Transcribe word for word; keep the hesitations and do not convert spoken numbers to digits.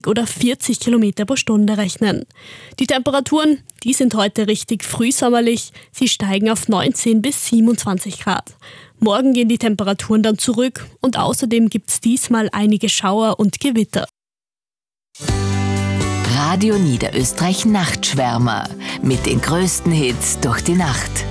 oder vierzig Kilometer pro Stunde rechnen. Die Temperaturen, die sind heute richtig frühsommerlich. Sie steigen auf neunzehn bis siebenundzwanzig Grad. Morgen gehen die Temperaturen dann zurück und außerdem gibt es diesmal einige Schauer und Gewitter. Radio Niederösterreich Nachtschwärmer mit den größten Hits durch die Nacht.